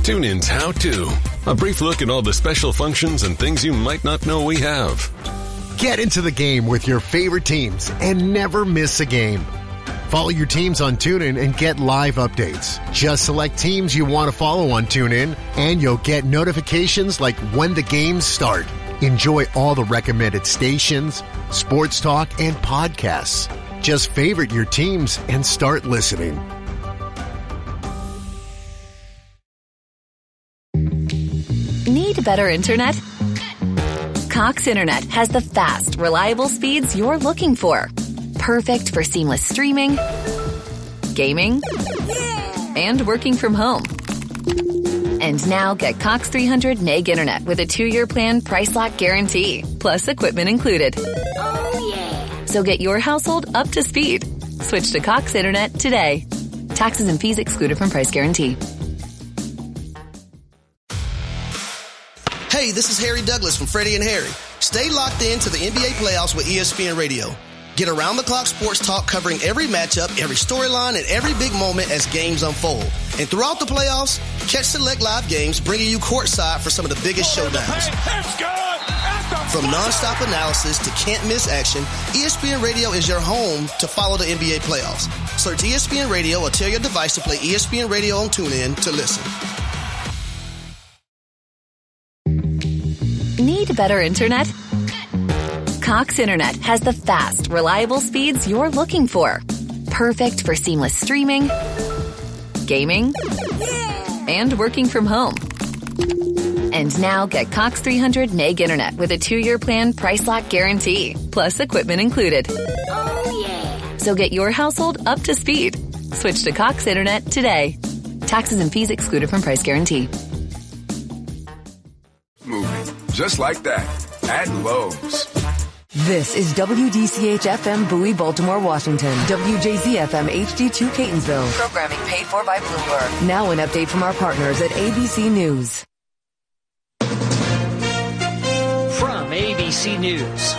TuneIn's How To. A brief look at all the special functions and things you might not know we have. Get into the game with your favorite teams and never miss a game. Follow your teams on TuneIn and get live updates. Just select teams you want to follow on TuneIn, and you'll get notifications like when the games start. Enjoy all the recommended stations, sports talk, and podcasts. Just favorite your teams and start listening. Need better internet? Cox Internet has the fast, reliable speeds you're looking for. Perfect for seamless streaming, gaming, and working from home. And now get Cox 300 meg internet with a 2-year plan price lock guarantee, plus equipment included. Oh, yeah. So get your household up to speed. Switch to Cox Internet today. Taxes and fees excluded from price guarantee. Hey, this is Harry Douglas from Freddie and Harry. Stay locked in to the NBA playoffs with ESPN Radio. Get around-the-clock sports talk covering every matchup, every storyline, and every big moment as games unfold. And throughout the playoffs, catch select live games bringing you courtside for some of the biggest showdowns. From nonstop analysis to can't-miss action, ESPN Radio is your home to follow the NBA playoffs. Search ESPN Radio or tell your device to play ESPN Radio on TuneIn to listen. Need better internet? Cox Internet has the fast, reliable speeds you're looking for. Perfect for seamless streaming, gaming, and working from home. And now get Cox 300 meg internet with a 2-year plan price lock guarantee, plus equipment included. Oh, yeah. So get your household up to speed. Switch to Cox Internet today. Taxes and fees excluded from price guarantee. Moving just like that at Lowe's. This is WDCH-FM Bowie, Baltimore, Washington. WJZ-FM HD2 Catonsville. Programming paid for by Bloomberg. Now an update from our partners at ABC News. From ABC News,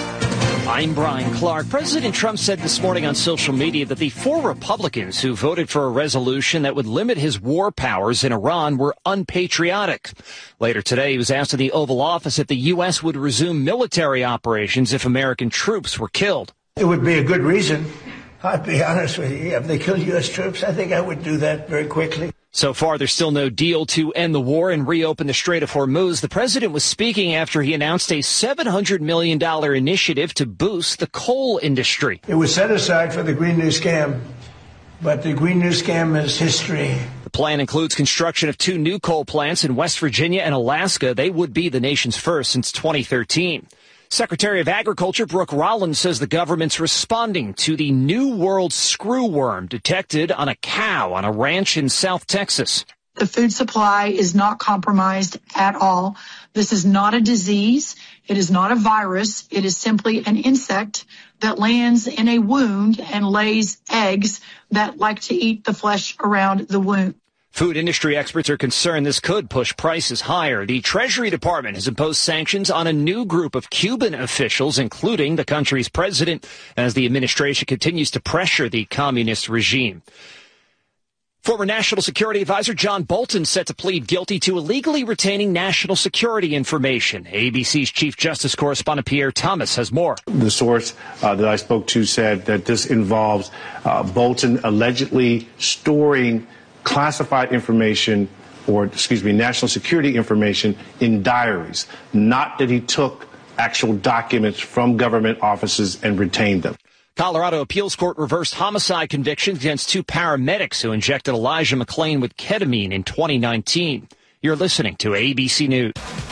I'm Brian Clark. President Trump said this morning on social media that the 4 Republicans who voted for a resolution that would limit his war powers in Iran were unpatriotic. Later today, he was asked in the Oval Office if the U.S. would resume military operations if American troops were killed. It would be a good reason. I'll be honest with you. If they killed U.S. troops, I think I would do that very quickly. So far, there's still no deal to end the war and reopen the Strait of Hormuz. The president was speaking after he announced a $700 million initiative to boost the coal industry. It was set aside for the Green New Scam, but the Green New Scam is history. The plan includes construction of 2 new coal plants in West Virginia and Alaska. They would be the nation's first since 2013. Secretary of Agriculture Brooke Rollins says the government's responding to the New World screwworm detected on a cow on a ranch in South Texas. The food supply is not compromised at all. This is not a disease. It is not a virus. It is simply an insect that lands in a wound and lays eggs that like to eat the flesh around the wound. Food industry experts are concerned this could push prices higher. The Treasury Department has imposed sanctions on a new group of Cuban officials, including the country's president, as the administration continues to pressure the communist regime. Former National Security Advisor John Bolton set to plead guilty to illegally retaining national security information. ABC's Chief Justice correspondent Pierre Thomas has more. The source that I spoke to said that this involves Bolton allegedly storing classified information national security information in diaries, not that he took actual documents from government offices and retained them. Colorado Appeals Court reversed homicide convictions against 2 paramedics who injected Elijah McClain with ketamine in 2019. You're listening to ABC News.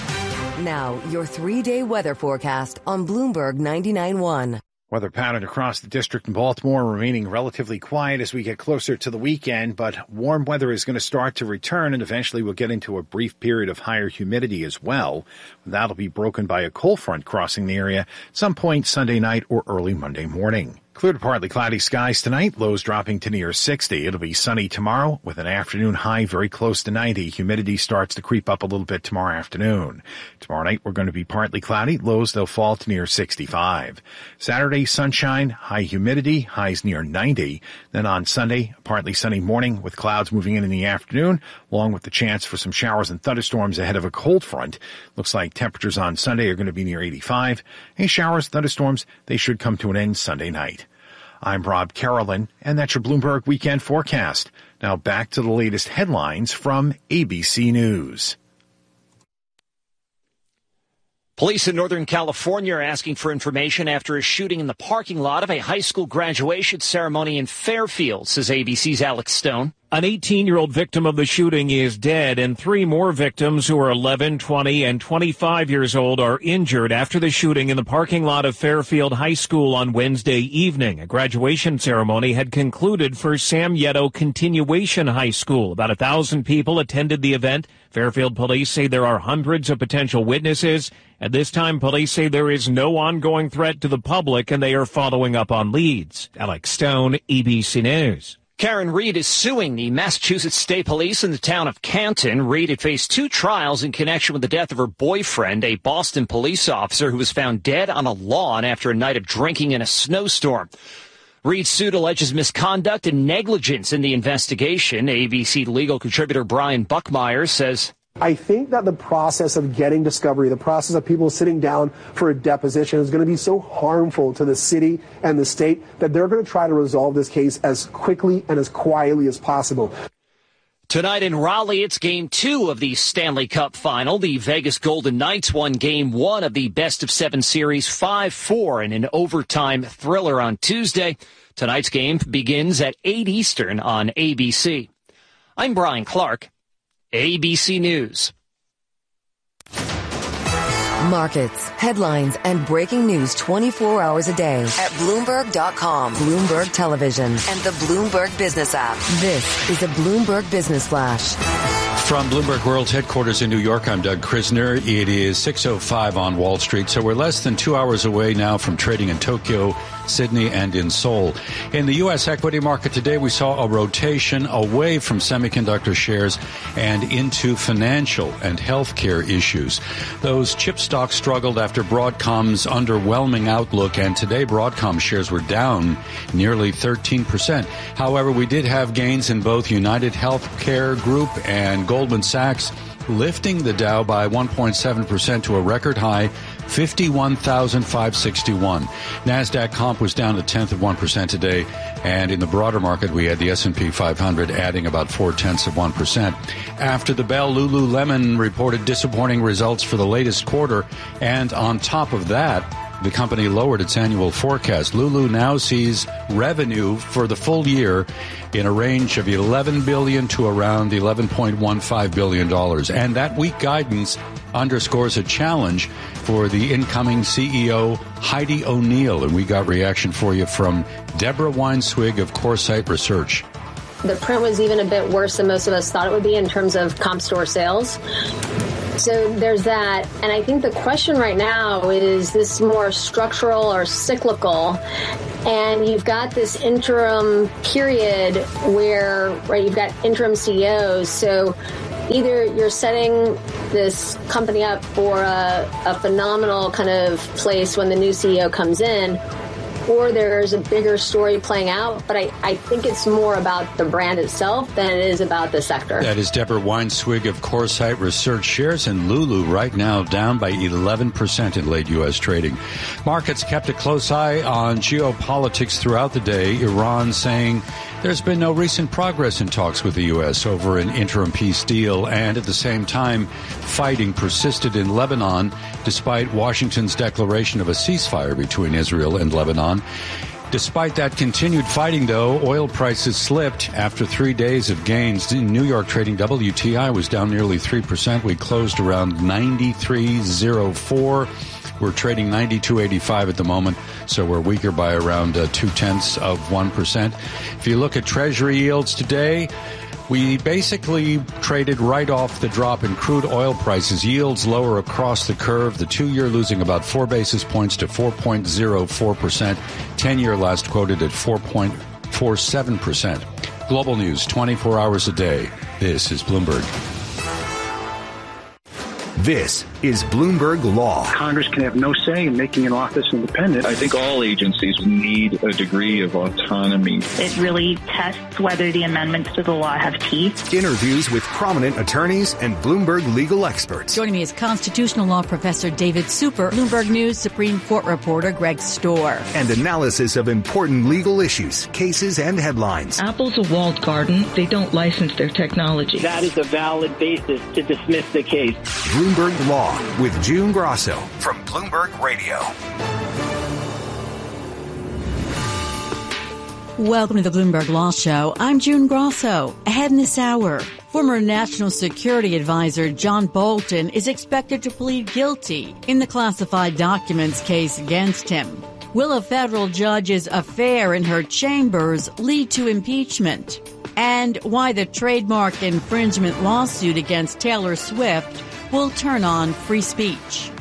Now, your 3-day weather forecast on Bloomberg 99.1. Weather pattern across the district in Baltimore remaining relatively quiet as we get closer to the weekend, but warm weather is going to start to return, and eventually we'll get into a brief period of higher humidity as well. That'll be broken by a cold front crossing the area at some point Sunday night or early Monday morning. Clear to partly cloudy skies tonight, lows dropping to near 60. It'll be sunny tomorrow with an afternoon high very close to 90. Humidity starts to creep up a little bit tomorrow afternoon. Tomorrow night we're going to be partly cloudy, lows they'll fall to near 65. Saturday sunshine, high humidity, highs near 90. Then on Sunday, partly sunny morning with clouds moving in the afternoon, along with the chance for some showers and thunderstorms ahead of a cold front. Looks like temperatures on Sunday are going to be near 85. Any showers, thunderstorms, they should come to an end Sunday night. I'm Rob Carolyn, and that's your Bloomberg Weekend Forecast. Now back to the latest headlines from ABC News. Police in Northern California are asking for information after a shooting in the parking lot of a high school graduation ceremony in Fairfield, says ABC's Alex Stone. An 18-year-old victim of the shooting is dead, and 3 more victims who are 11, 20, and 25 years old are injured after the shooting in the parking lot of Fairfield High School on Wednesday evening. A graduation ceremony had concluded for Sam Yetto Continuation High School. About 1,000 people attended the event. Fairfield police say there are hundreds of potential witnesses. At this time, police say there is no ongoing threat to the public, and they are following up on leads. Alex Stone, ABC News. Karen Reed is suing the Massachusetts State Police in the town of Canton. Reed had faced 2 trials in connection with the death of her boyfriend, a Boston police officer who was found dead on a lawn after a night of drinking in a snowstorm. Reed's suit alleges misconduct and negligence in the investigation. ABC legal contributor Brian Buckmeyer says, I think that the process of getting discovery, the process of people sitting down for a deposition is going to be so harmful to the city and the state that they're going to try to resolve this case as quickly and as quietly as possible. Tonight in Raleigh, it's Game 2 of the Stanley Cup Final. The Vegas Golden Knights won Game 1 of the best-of-7 series 5-4 in an overtime thriller on Tuesday. Tonight's game begins at 8 Eastern on ABC. I'm Brian Clark, ABC News. Markets, headlines, and breaking news 24 hours a day at Bloomberg.com, Bloomberg Television, and the Bloomberg Business app. This is a Bloomberg Business Flash. From Bloomberg World Headquarters in New York, I'm Doug Krisner. It is 6:05 on Wall Street, so we're less than 2 hours away now from trading in Tokyo, Sydney, and in Seoul. In the U.S. equity market today, we saw a rotation away from semiconductor shares and into financial and healthcare issues. Those chip stocks struggled after Broadcom's underwhelming outlook, and today Broadcom shares were down nearly 13%. However, we did have gains in both United Healthcare Group and Goldman Sachs, lifting the Dow by 1.7% to a record high, 51,561. NASDAQ comp was down 0.1% today, and in the broader market, we had the S&P 500 adding about 0.4%. After the bell, Lululemon reported disappointing results for the latest quarter, and on top of that, the company lowered its annual forecast. Lulu now sees revenue for the full year in a range of $11 billion to around $11.15 billion. And that weak guidance underscores a challenge for the incoming CEO, Heidi O'Neill. And we got reaction for you from Deborah Weinswig of Coresight Research. The print was even a bit worse than most of us thought it would be in terms of comp store sales. So there's that. And I think the question right now is this more structural or cyclical? And you've got this interim period where, right, you've got interim CEOs. So either you're setting this company up for a phenomenal kind of place when the new CEO comes in, or there's a bigger story playing out. But I think it's more about the brand itself than it is about the sector. That is Deborah Weinswig of Coresight Research. Shares in Lulu right now down by 11% in late U.S. trading. Markets kept a close eye on geopolitics throughout the day. Iran saying there's been no recent progress in talks with the U.S. over an interim peace deal, and at the same time, fighting persisted in Lebanon despite Washington's declaration of a ceasefire between Israel and Lebanon. Despite that continued fighting, though, oil prices slipped after 3 days of gains. In New York trading, WTI was down nearly 3%. We closed around 93.04. We're trading 92.85 at the moment, so we're weaker by around 0.2%. If you look at Treasury yields today, We basically traded right off the drop in crude oil prices. Yields lower across the curve. The 2-year losing about 4 basis points to 4.04%. 10-year last quoted at 4.47%. Global news 24 hours a day. This is Bloomberg. This is Bloomberg Law. Congress can have no say in making an office independent. I think all agencies need a degree of autonomy. It really tests whether the amendments to the law have teeth. Interviews with prominent attorneys and Bloomberg legal experts. Joining me is constitutional law professor David Super, Bloomberg News Supreme Court reporter Greg Storr. And analysis of important legal issues, cases, and headlines. Apple's a walled garden. They don't license their technology. That is a valid basis to dismiss the case. Bloomberg Law with June Grosso from Bloomberg Radio. Welcome to the Bloomberg Law Show. I'm June Grosso. Ahead in this hour, former National Security Advisor John Bolton is expected to plead guilty in the classified documents case against him. Will a federal judge's affair in her chambers lead to impeachment? And why the trademark infringement lawsuit against Taylor Swift will turn on free speech.